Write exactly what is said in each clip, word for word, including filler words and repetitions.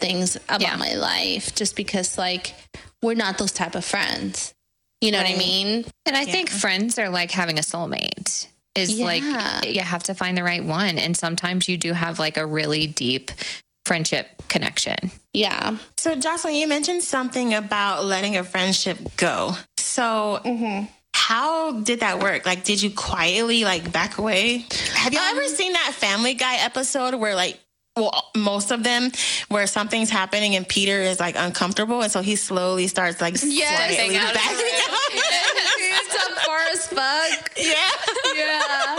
things about Yeah. my life just because like we're not those type of friends. You know Right. what I mean? And I Yeah. think friends are like having a soulmate. Is Yeah. like you have to find the right one, and sometimes you do have like a really deep friendship connection. Yeah. So, Jocelyn, you mentioned something about letting a friendship go. So, Mm-hmm. how did that work? Like, did you quietly like back away? Have you Um, ever seen that Family Guy episode where like, well, most of them where something's happening and Peter is like uncomfortable, and so he slowly starts like Yes. slightly Out of backing the room. out. It's up far as fuck. Yeah. Yeah.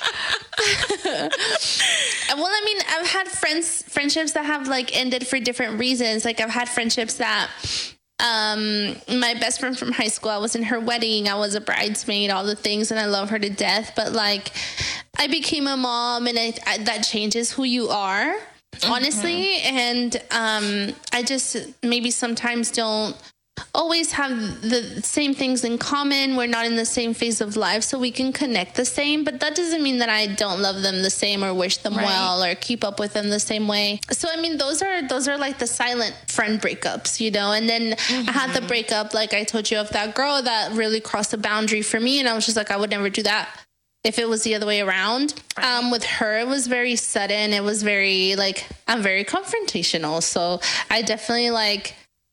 Well, I mean, I've had friends, friendships that have like ended for different reasons. Like I've had friendships that, um, my best friend from high school, I was in her wedding, I was a bridesmaid, all the things, and I love her to death. But like, I became a mom, and I, I, that changes who you are, honestly. And um, I just maybe sometimes don't always have the same things in common. We're not in the same phase of life, so we can connect the same, but that doesn't mean that I don't love them the same or wish them Right. well or keep up with them the same way. So I mean, those are those are like the silent friend breakups, you know. And then I had the breakup, like I told you, of that girl that really crossed a boundary for me, and I was just like, I would never do that if it was the other way around. Um, with her, it was very sudden. It was very like, I'm very confrontational, so I definitely like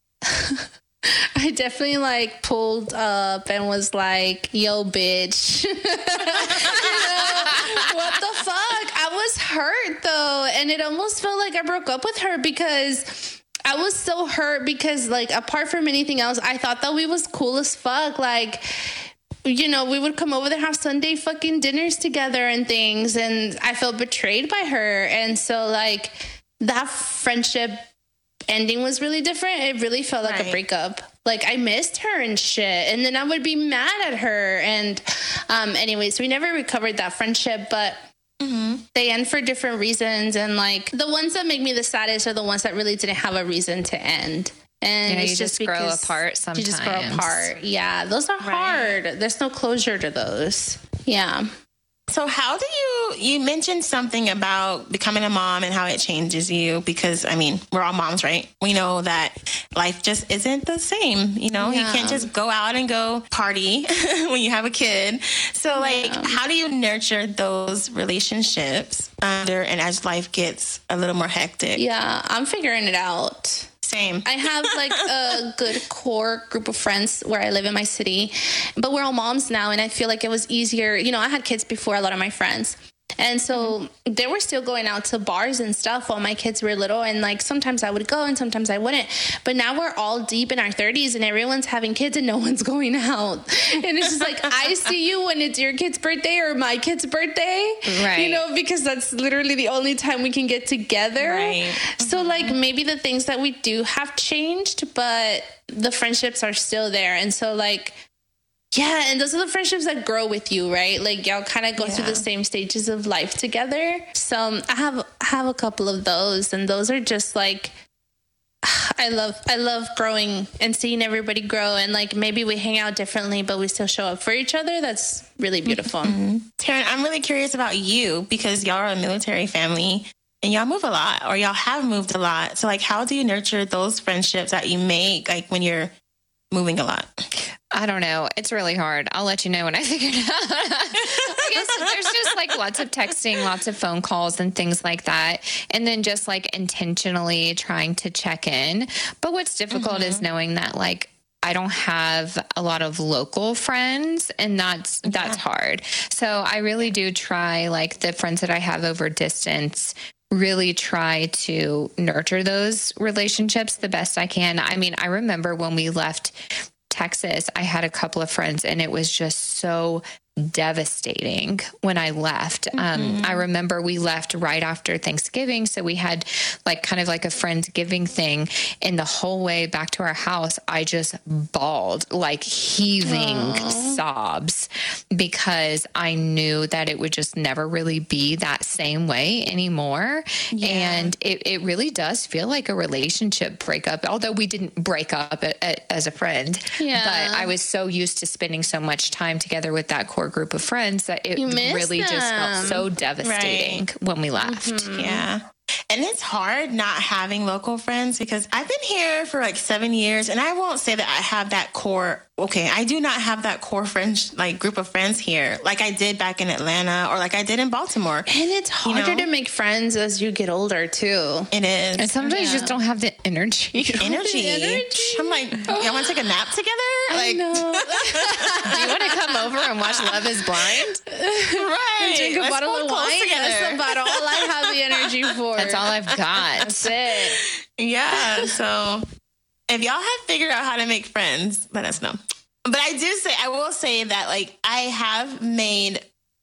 I definitely like pulled up and was like, yo, bitch. You know, what the fuck? I was hurt though. And it almost felt like I broke up with her because I was so hurt because like, apart from anything else, I thought that we was cool as fuck. Like, you know, we would come over there, have Sunday fucking dinners together and things. And I felt betrayed by her. And so like that friendship ending was really different. It really felt like Right. a breakup. Like I missed her and shit, and then I would be mad at her. And um, anyways, we never recovered that friendship, but Mm-hmm. they end for different reasons. And like the ones that make me the saddest are the ones that really didn't have a reason to end. And Yeah, it's you just just grow because apart You just grow sometimes. apart. Yeah, those are Right. hard. There's no closure to those. Yeah. So how do you, you mentioned something about becoming a mom and how it changes you, because I mean, we're all moms, right? We know that life just isn't the same. You know, you Yeah. can't just go out and go party when you have a kid. So like, Yeah. how do you nurture those relationships under and as life gets a little more hectic? Yeah, I'm figuring it out. Same. I have like a good core group of friends where I live in my city, but we're all moms now. And I feel like it was easier. You know, I had kids before a lot of my friends. And so they were still going out to bars and stuff while my kids were little. And like sometimes I would go and sometimes I wouldn't. But now we're all deep in our thirties and everyone's having kids and no one's going out. And it's just like, I see you when it's your kid's birthday or my kid's birthday. Right. You know, because that's literally the only time we can get together. Right. So like maybe the things that we do have changed, but the friendships are still there. And so like, yeah, and those are the friendships that grow with you, right? Like y'all kind of go through Yeah. the same stages of life together. So um, I have I have a couple of those, and those are just like I love I love growing and seeing everybody grow, and like maybe we hang out differently, but we still show up for each other. That's really beautiful. Taryn, I'm really curious about you because y'all are a military family and y'all move a lot, or y'all have moved a lot. So like, how do you nurture those friendships that you make like when you're moving a lot? I don't know. It's really hard. I'll let you know when I figure it out. I guess there's just like lots of texting, lots of phone calls and things like that. And then just like intentionally trying to check in. But what's difficult is knowing that like I don't have a lot of local friends, and that's that's hard. So I really do try, like the friends that I have over distance, really try to nurture those relationships the best I can. I mean, I remember when we left Texas, I had a couple of friends and it was just so devastating when I left. Um, Mm-hmm. I remember we left right after Thanksgiving. So we had like kind of like a Friendsgiving thing, and the whole way back to our house, I just bawled, like heaving Aww. sobs, because I knew that it would just never really be that same way anymore. Yeah. And it, it really does feel like a relationship breakup, although we didn't break up a, a, as a friend. Yeah. But I was so used to spending so much time together with that core group of friends that it You miss really just felt them. so devastating when we left. Yeah. And it's hard not having local friends because I've been here for like seven years and I won't say that I have that core. Okay, I do not have that core friends, like group of friends here, like I did back in Atlanta or like I did in Baltimore. And it's harder you know? to make friends as you get older too. It is. And sometimes yeah. you just don't have the energy. Energy. the energy. I'm like, y'all want to take a nap together? I Like, know. Do you want to come over and watch Love is Blind? Right. And drink a Let's bottle hold of close wine. together. That's about all I have the energy for. That's all I've got. That's it. Yeah. So if y'all have figured out how to make friends, let us know. But I do say, I will say that like I have made,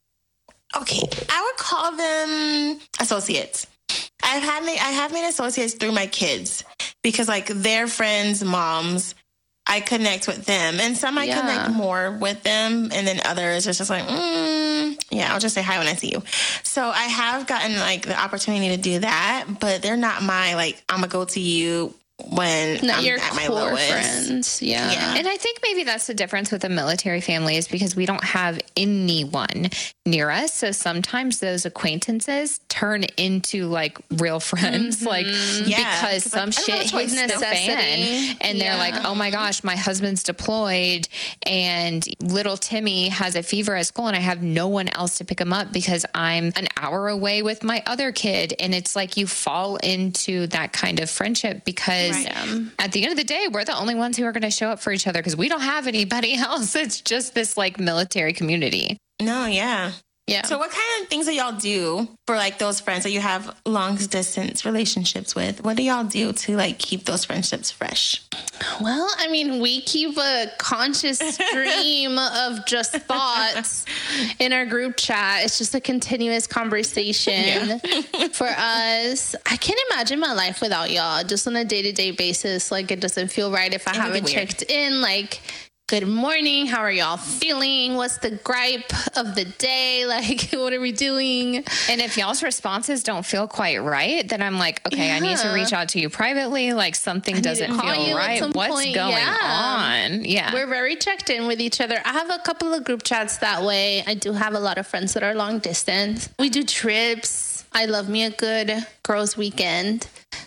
okay, I would call them associates. I've had made, I have made associates through my kids because like their friends' moms, I connect with them, and some I Yeah. connect more with them, and then others it's just like, mm, yeah, I'll just say hi when I see you. So I have gotten like the opportunity to do that, but they're not my like I'm gonna go to you when Not I'm your at my core lowest. friends. Yeah. Yeah. And I think maybe that's the difference with a military family is because we don't have anyone near us. So sometimes those acquaintances turn into like real friends, Mm-hmm. like Yeah, because 'cause, some like, I don't have shit a choice. hits the fan Necessity. and they're Yeah. like, oh my gosh, my husband's deployed and little Timmy has a fever at school and I have no one else to pick him up because I'm an hour away with my other kid. And it's like you fall into that kind of friendship because Right. at the end of the day, we're the only ones who are going to show up for each other because we don't have anybody else. It's just this like military community. No, yeah. Yeah. So what kind of things do y'all do for like those friends that you have long distance relationships with? What do y'all do to like keep those friendships fresh? Well, I mean, we keep a conscious stream of just thoughts in our group chat. It's just a continuous conversation for us. I can't imagine my life without y'all just on a day-to-day basis. Like, it doesn't feel right if I It would be haven't weird. checked in. Like, good morning. How are y'all feeling? What's the gripe of the day? Like, what are we doing? And if y'all's responses don't feel quite right, then I'm like, okay, I need to Yeah. reach out to you privately. Like something need to doesn't call you feel at right. some What's point. going Yeah. on? Yeah. We're very checked in with each other. I have a couple of group chats that way. I do have a lot of friends that are long distance. We do trips. I love me a good girls' weekend.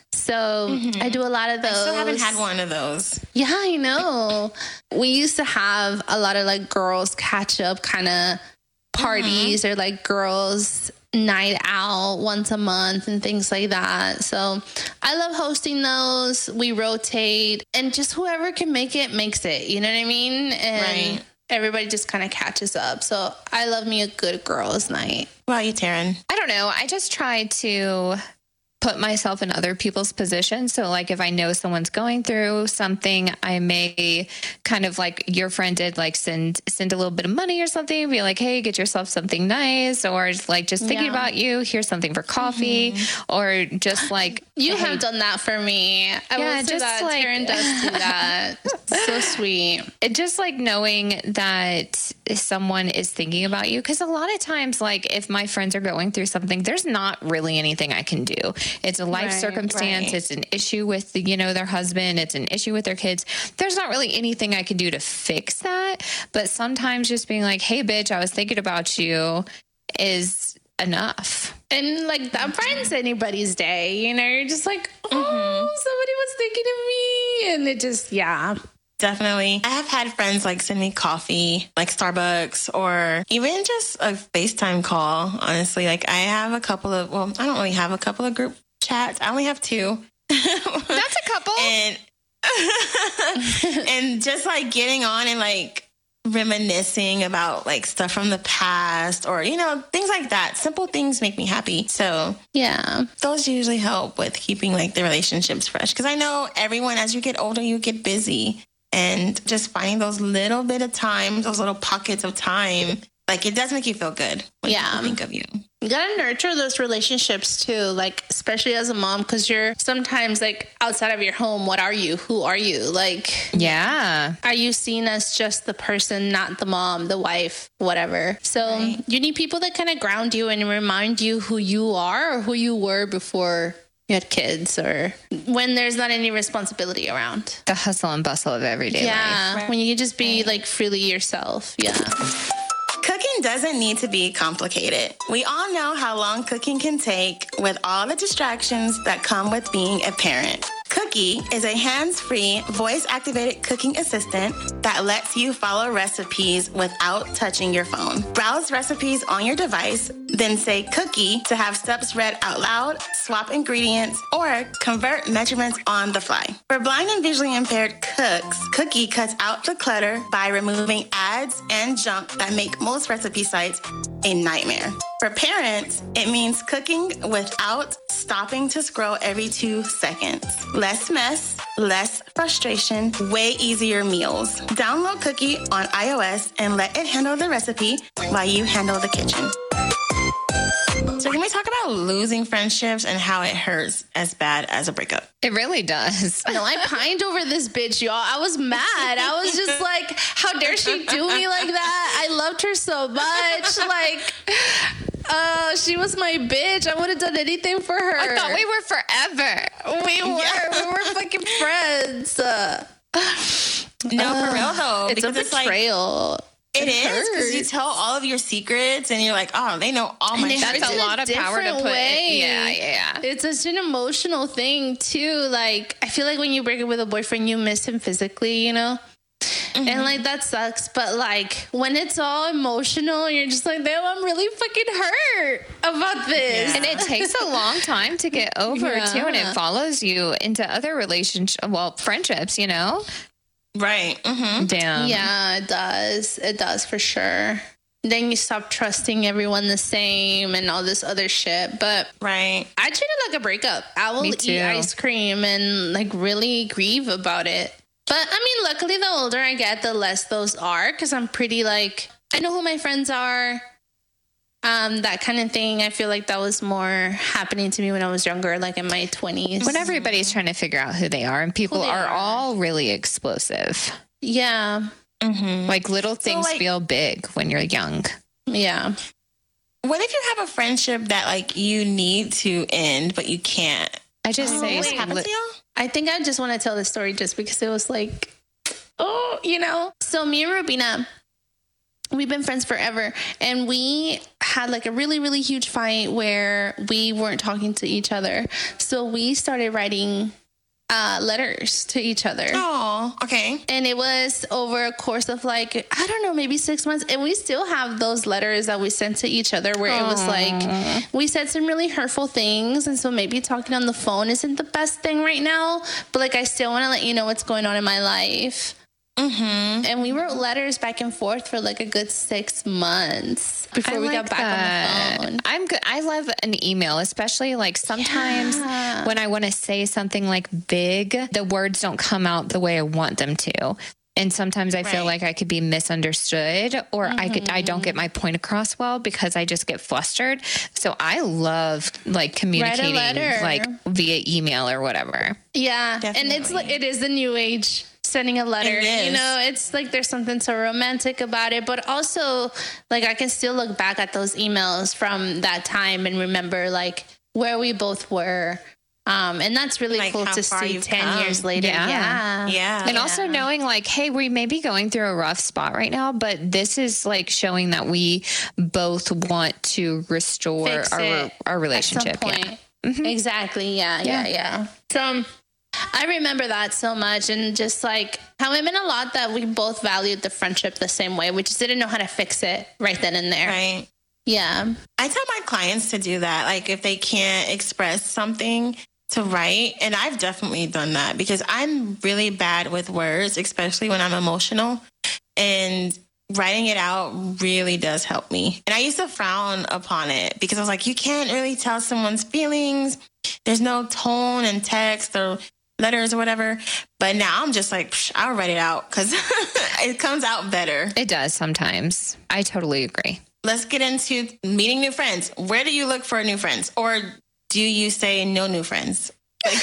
So I do a lot of those. I still haven't had one of those. Yeah, I know. We used to have a lot of like girls catch up kind of parties or like girls night out once a month and things like that. So I love hosting those. We rotate and just whoever can make it makes it. You know what I mean? And Right. everybody just kind of catches up. So I love me a good girls night. What about you, Taryn? I don't know. I just try to put myself in other people's positions. So like if I know someone's going through something, I may kind of like your friend did, like send send a little bit of money or something, be like, hey, get yourself something nice, or like just thinking Yeah. about you, here's something for coffee, or just like You hey, have done that for me. I Yeah, will say just that like- Taryn does do that. So sweet. it just like knowing that someone is thinking about you. Cause a lot of times, like if my friends are going through something, there's not really anything I can do. It's a life Right, circumstance. right. It's an issue with, the, you know, their husband. It's an issue with their kids. There's not really anything I can do to fix that. But sometimes just being like, hey, bitch, I was thinking about you is enough. And like that brightens anybody's day, you know, you're just like, oh, somebody was thinking of me. And it just, yeah. Definitely. I have had friends like send me coffee, like Starbucks, or even just a FaceTime call, honestly. Like I have a couple of, well, I don't really have a couple of group chats. I only have two. That's a couple. and and just like getting on and like reminiscing about like stuff from the past or, you know, things like that. Simple things make me happy. So Yeah. those usually help with keeping like the relationships fresh. Because I know everyone, as you get older, you get busy. And just finding those little bit of time, those little pockets of time, like it does make you feel good when Yeah. people think of you. You gotta nurture those relationships too, like especially as a mom, because you're sometimes like outside of your home. What are you? Who are you? Like, Yeah. are you seen as just the person, not the mom, the wife, whatever? So Right. you need people that kind of ground you and remind you who you are or who you were before you had kids or when there's not any responsibility around. The hustle and bustle of everyday life. Yeah, Right. when you can just be Right. like freely yourself. Yeah. Cooking doesn't need to be complicated. We all know how long cooking can take with all the distractions that come with being a parent. Cookie is a hands-free, voice-activated cooking assistant that lets you follow recipes without touching your phone. Browse recipes on your device, then say Cookie to have steps read out loud, swap ingredients, or convert measurements on the fly. For blind and visually impaired cooks, Cookie cuts out the clutter by removing ads and junk that make most recipe sites a nightmare. For parents, it means cooking without stopping to scroll every two seconds. Less mess, less frustration, way easier meals. Download Cookie on iOS and let it handle the recipe while you handle the kitchen. So can we talk about losing friendships and how it hurts as bad as a breakup? It really does. No, I pined over this bitch, y'all. I was mad. I was just like, how dare she do me like that? I loved her so much. Like, uh, she was my bitch. I would have done anything for her. I thought we were forever. We were. Yeah. We were fucking friends. Uh, no, uh, for real though. It's a betrayal. Like, It, it is because you tell all of your secrets and you're like, oh, they know all my secrets. That's a lot of power to put. Way. Yeah, yeah. It's such an emotional thing too. Like, I feel like when you break up with a boyfriend, you miss him physically, you know? Mm-hmm. And like, that sucks. But like, when it's all emotional, you're just like, damn, I'm really fucking hurt about this. Yeah. And it takes a long time to get over yeah. too. And it follows you into other relationships, well, friendships, you know? Right. Mm-hmm. Damn. Yeah, it does. It does for sure. Then you stop trusting everyone the same and all this other shit. But right. I treat it like a breakup. I will eat ice cream and like really grieve about it. But I mean, luckily the older I get, the less those are, because I'm pretty like, I know who my friends are. Um, that kind of thing. I feel like that was more happening to me when I was younger, like in my twenties. When everybody's trying to figure out who they are, and people are, are all really explosive. Yeah. Mm-hmm. Like little things so, like, feel big when you're young. Yeah. What if you have a friendship that like you need to end, but you can't? I just oh, say, wait, happens to y'all? I think I just want to tell the story just because it was like, oh, you know. So me and Rubina, we've been friends forever, and we had like a really, really huge fight where we weren't talking to each other. So we started writing uh, letters to each other. Oh, okay. And it was over a course of like, I don't know, maybe six months. And we still have those letters that we sent to each other where Aww. It was like, we said some really hurtful things. And so maybe talking on the phone isn't the best thing right now. But like, I still want to let you know what's going on in my life. Mm-hmm. And we wrote letters back and forth for like a good six months before I we like got back that. on the phone. I'm good. I love an email, especially like sometimes yeah. when I want to say something like big, the words don't come out the way I want them to. And sometimes I right. feel like I could be misunderstood, or mm-hmm. I could I don't get my point across well because I just get flustered. So I love like communicating like via email or whatever. Yeah, Definitely. And it's like it is the new age. Sending a letter, you know, it's like there's something so romantic about it, but also like I can still look back at those emails from that time and remember like where we both were. Um, and that's really like cool to see ten come. years later. Yeah. Yeah. yeah. And yeah. also knowing like, hey, we may be going through a rough spot right now, but this is like showing that we both want to restore Fix our, our relationship. At some point. Yeah. Mm-hmm. Exactly. Yeah, yeah. Yeah. Yeah. So I remember that so much, and just like how it meant a lot that we both valued the friendship the same way. We just didn't know how to fix it right then and there. Right. Yeah. I tell my clients to do that. Like if they can't express something, to write. And I've definitely done that because I'm really bad with words, especially when I'm emotional. And writing it out really does help me. And I used to frown upon it because I was like, you can't really tell someone's feelings. There's no tone in text or letters or whatever. But now I'm just like, psh, I'll write it out because it comes out better. It does sometimes. I totally agree. Let's get into meeting new friends. Where do you look for new friends? Or do you say no new friends? Like,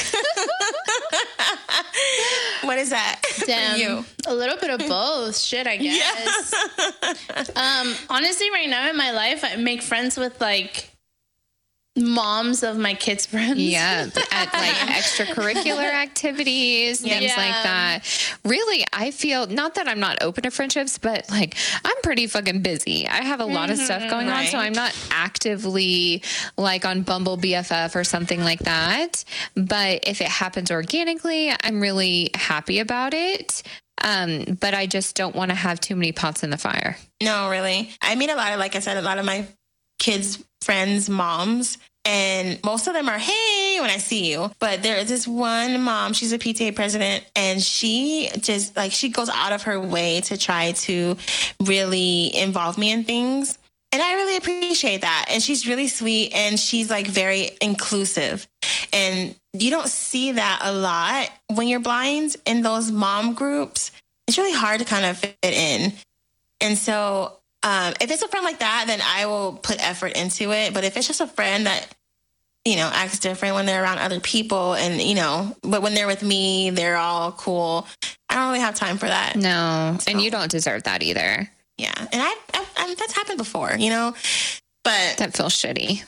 what is that? Damn, for you? A little bit of both. Shit, I guess. Yeah. um, honestly, right now in my life, I make friends with like moms of my kids' friends. Yeah, at like extracurricular activities, things Yeah. like that. Really, I feel, not that I'm not open to friendships, but like I'm pretty fucking busy. I have a lot of stuff going on, so right. I'm not actively like on Bumble B F F or something like that. But if it happens organically, I'm really happy about it. Um, but I just don't want to have too many pots in the fire. No, really. I meet a lot of, like I said, a lot of my kids' friends' moms, and most of them are, hey, when I see you. But there is this one mom, she's a P T A president, and she just, like, she goes out of her way to try to really involve me in things. And I really appreciate that. And she's really sweet, and she's, like, very inclusive. And you don't see that a lot when you're blind in those mom groups. It's really hard to kind of fit in. And so um, if it's a friend like that, then I will put effort into it. But if it's just a friend that, you know, acts different when they're around other people and, you know, but when they're with me, they're all cool. I don't really have time for that. No, So- and you don't deserve that either. Yeah. And I, I, I that's happened before, you know, but That feels shitty.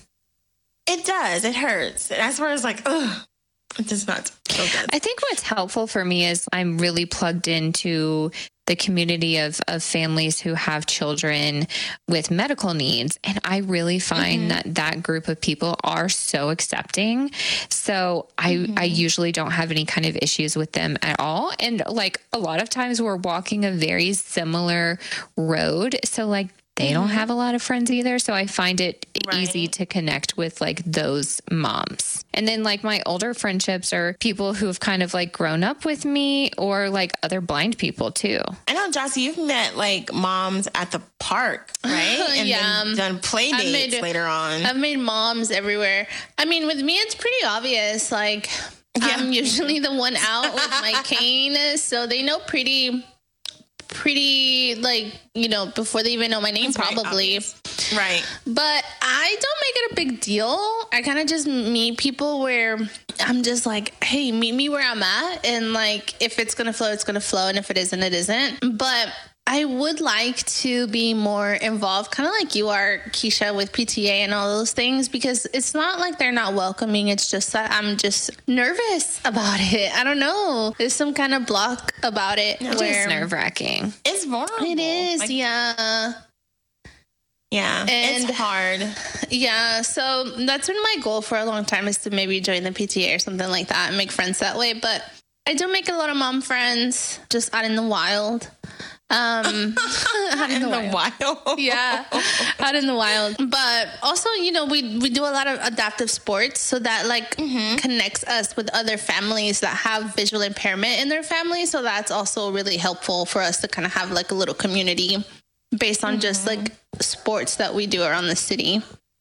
it does. It hurts. That's where it's like, ugh, it does not feel good. I think what's helpful for me is I'm really plugged into the community of, of families who have children with medical needs. And I really find that that group of people are so accepting. So I, I usually don't have any kind of issues with them at all. And like a lot of times we're walking a very similar road. So like they don't have a lot of friends either. So I find it Right. easy to connect with like those moms. And then like my older friendships are people who have kind of like grown up with me or like other blind people too. I know, Jossie, you've met like moms at the park, right? And Yeah. then done play I've dates made- later on. I've made moms everywhere. I mean, with me, it's pretty obvious. Like, I'm usually the one out with my cane, so they know pretty, pretty, like, you know, before they even know my name, It's very probably. obvious. Right. But I don't make it a big deal. I kind of just meet people where I'm just like, hey, meet me where I'm at. And like, if it's going to flow, it's going to flow. And if it isn't, it isn't. But I would like to be more involved, kind of like you are, Keisha, with P T A and all those things, because it's not like they're not welcoming. It's just that I'm just nervous about it. I don't know. There's some kind of block about it. It's where nerve wracking. It's vulnerable. it is, Like, yeah. Yeah. And- it's hard. Yeah, so that's been my goal for a long time, is to maybe join the P T A or something like that and make friends that way. But I do make a lot of mom friends just out in the wild. Um, out in In the the wild. wild. Yeah, out in the wild. But also, you know, we we do a lot of adaptive sports, so that like connects us with other families that have visual impairment in their family. So that's also really helpful for us to kind of have like a little community based on just like sports that we do around the city.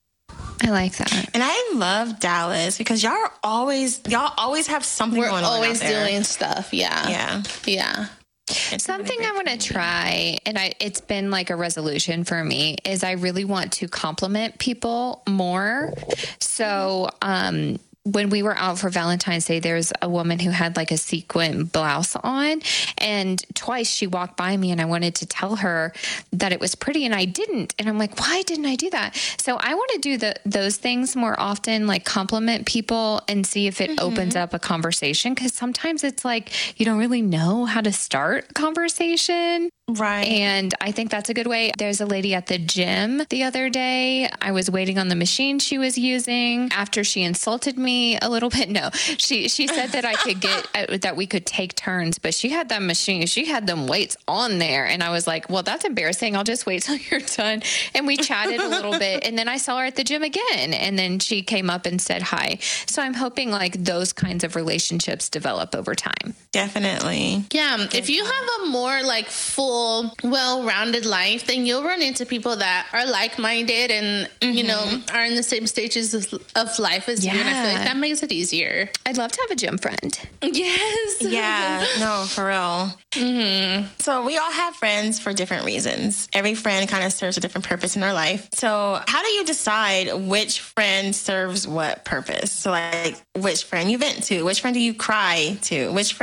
I like that. And I love Dallas because y'all are always y'all always have something We're going always on out there. doing stuff. Yeah. Yeah. Yeah. It's Something really I want to try, and I, it's been like a resolution for me, is I really want to compliment people more. So, um, when we were out for Valentine's Day, there was a woman who had like a sequin blouse on, and twice she walked by me and I wanted to tell her that it was pretty and I didn't. And I'm like, why didn't I do that? So I want to do the, those things more often, like compliment people and see if it opens up a conversation. Cause sometimes it's like, you don't really know how to start a conversation. Right. And I think that's a good way. There's a lady at the gym the other day. I was waiting on the machine she was using. After she insulted me a little bit, no, she she said that I could get uh, that we could take turns, but she had that machine. She had them weights on there, and I was like, "Well, that's embarrassing. I'll just wait till you're done." And we chatted a little bit, and then I saw her at the gym again, and then she came up and said hi. So I'm hoping like those kinds of relationships develop over time. Definitely. Yeah. If you have a more like full, well-rounded life, then you'll run into people that are like-minded and, you know, are in the same stages of, of life as you. And I feel like Yeah. that makes it easier. I'd love to have a gym friend. Yes. Yeah, no, for real. Mm-hmm. So we all have friends for different reasons. Every friend kind of serves a different purpose in our life. So how do you decide which friend serves what purpose? So like which friend you vent to, which friend do you cry to, which friend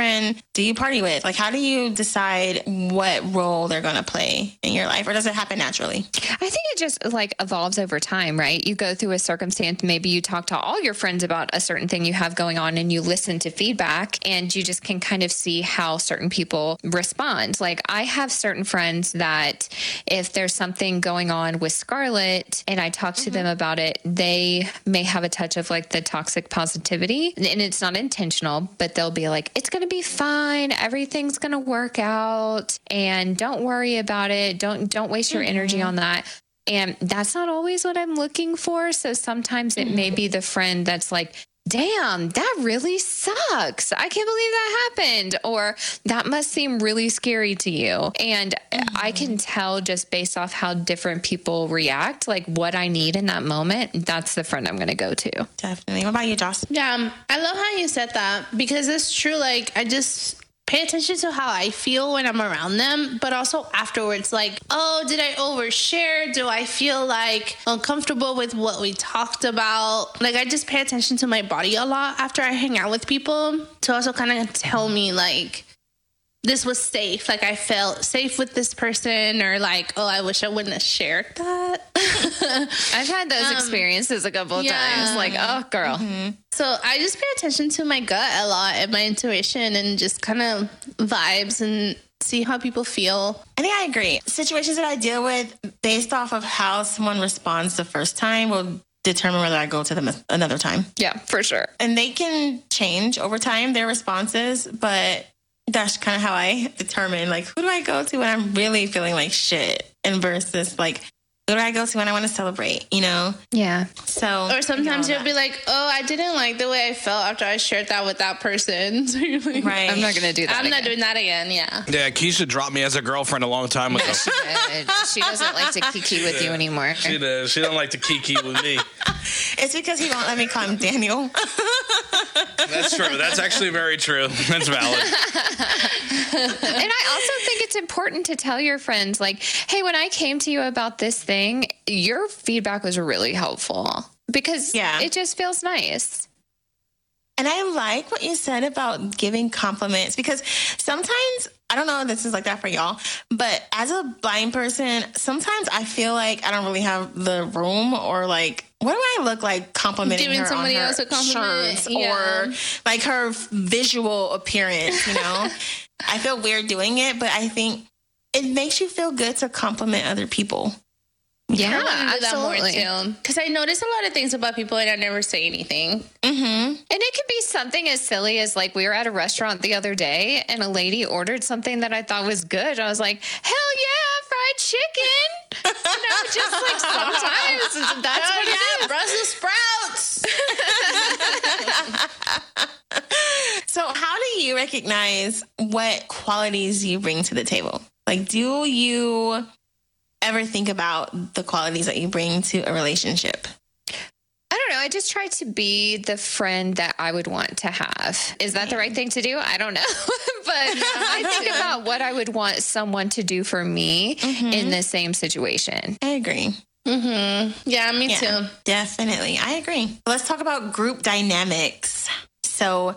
do you party with? Like, how do you decide what role they're going to play in your life? Or does it happen naturally? I think it just like evolves over time, right? You go through a circumstance. Maybe you talk to all your friends about a certain thing you have going on and you listen to feedback and you just can kind of see how certain people respond. Like I have certain friends that if there's something going on with Scarlett and I talk to mm-hmm. them about it, they may have a touch of like the toxic positivity and it's not intentional, but they'll be like, it's going to be fine. Everything's going to work out and don't worry about it. Don't, don't waste your mm-hmm. energy on that. And that's not always what I'm looking for. So sometimes it mm-hmm. may be the friend that's like, damn, that really sucks. I can't believe that happened. Or that must seem really scary to you. And mm-hmm. I can tell just based off how different people react, like what I need in that moment. That's the friend I'm going to go to. Definitely. What about you, Joss? Yeah, um, I love how you said that because it's true. Like I just pay attention to how I feel when I'm around them, but also afterwards, like, oh, did I overshare? Do I feel like uncomfortable with what we talked about? Like, I just pay attention to my body a lot after I hang out with people to also kind of tell me, like, this was safe. Like, I felt safe with this person, or like, oh, I wish I wouldn't have shared that. I've had those um, experiences a couple of yeah. times. Like, oh, girl. Mm-hmm. So I just pay attention to my gut a lot and my intuition and just kind of vibes and see how people feel. I think I agree. Situations that I deal with based off of how someone responds the first time will determine whether I go to them another time. Yeah, for sure. And they can change over time, their responses, but that's kind of how I determine, like, who do I go to when I'm really feeling like shit and versus, like, who do I go to when I want to celebrate, you know? Yeah. So, or sometimes you'll that. be like, oh, I didn't like the way I felt after I shared that with that person. So you're like, right. I'm not going to do that I'm again. not doing that again, yeah. Yeah, Keisha dropped me as a girlfriend a long time ago. she, she doesn't like to kiki with yeah, you anymore. She does. She don't like to kiki with me. It's because he won't let me call him Daniel. That's true. That's actually very true. That's valid. And I also think it's important to tell your friends, like, hey, when I came to you about this thing, your feedback was really helpful because yeah. it just feels nice. And I like what you said about giving compliments because sometimes, I don't know if this is like that for y'all, but as a blind person, sometimes I feel like I don't really have the room or like, what do I look like complimenting Giving her somebody on her else a compliment. shirts Yeah. or like her visual appearance, you know? I feel weird doing it, but I think it makes you feel good to compliment other people. Yeah, I absolutely. Because I notice a lot of things about people and I never say anything. Mm-hmm. And it could be something as silly as like we were at a restaurant the other day and a lady ordered something that I thought was good. I was like, hell yeah, fried chicken. You know, just like sometimes that's oh, what yeah, it is. Brussels sprouts. So how do you recognize what qualities you bring to the table? Like, do you ever think about the qualities that you bring to a relationship? I don't know. I just try to be the friend that I would want to have. Is that the right thing to do? I don't know. But I think about what I would want someone to do for me mm-hmm. in the same situation. I agree. Mm-hmm. Yeah, me yeah, too. Definitely. I agree. Let's talk about group dynamics. So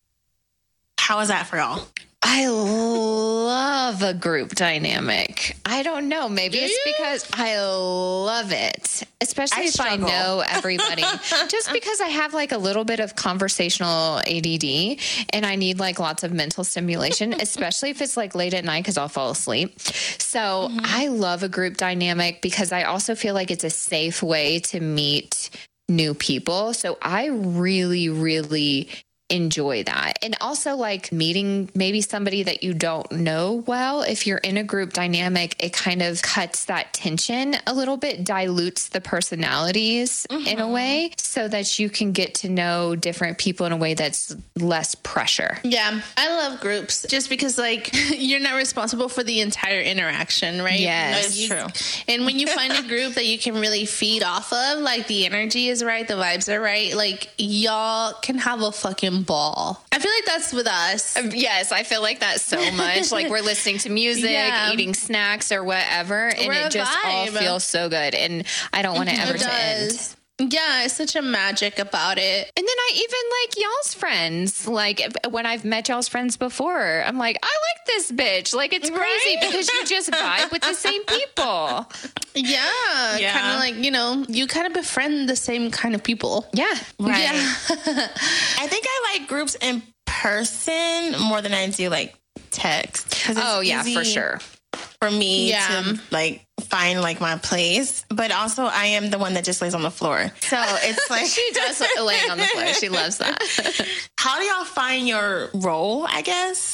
how is that for y'all? I love a group dynamic. I don't know. Maybe it's because I love it, especially I if struggle. I know everybody. Just because I have like a little bit of conversational A D D and I need like lots of mental stimulation, especially if it's like late at night because I'll fall asleep. So mm-hmm. I love a group dynamic because I also feel like it's a safe way to meet new people. So I really, really enjoy that. And also like meeting maybe somebody that you don't know well. If you're in a group dynamic, it kind of cuts that tension a little bit, dilutes the personalities mm-hmm. in a way so that you can get to know different people in a way that's less pressure. Yeah, I love groups just because like you're not responsible for the entire interaction, right? Yes, that's you, true. And when you find a group that you can really feed off of, like the energy is right, the vibes are right, like y'all can have a fucking ball. I feel like that's with us. Um, yes, I feel like that so much. Like we're listening to music, yeah. eating snacks or whatever, and we're it just all vibe. feels so good. And I don't want it ever it to end. Yeah, it's such a magic about it. And then I even like y'all's friends. Like if- when I've met y'all's friends before, I'm like, I like this bitch. Like it's crazy Right? because you just vibe with the same people. Yeah, Yeah. kind of like, you know, you kind of befriend the same kind of people. Yeah. Right. Yeah. I think I like groups in person more than I do like text. 'Cause it's Oh yeah, for easy sure. For me Yeah. to like find like my place, but also I am the one that just lays on the floor. So it's like, She does laying on the floor. She loves that. how do y'all find your role, I guess?